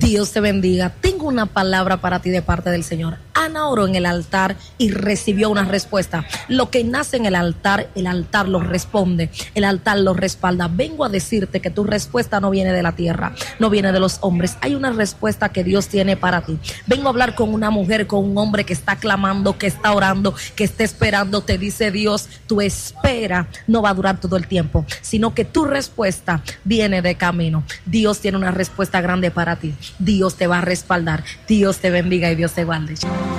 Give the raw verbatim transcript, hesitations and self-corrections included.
Dios te bendiga. Tengo una palabra para ti de parte del Señor. Ana oró en el altar y recibió una respuesta. Lo que nace en el altar, el altar lo responde, el altar lo respalda. Vengo a decirte que tu respuesta no viene de la tierra, no viene de los hombres. Hay una respuesta que Dios tiene para ti. Vengo a hablar con una mujer, con un hombre que está clamando, que está orando, que está esperando. Te dice Dios, tu espera no va a durar todo el tiempo, sino que tu respuesta viene de camino. Dios tiene una respuesta grande para ti. Dios te va a respaldar. Dios te bendiga y Dios te guarde.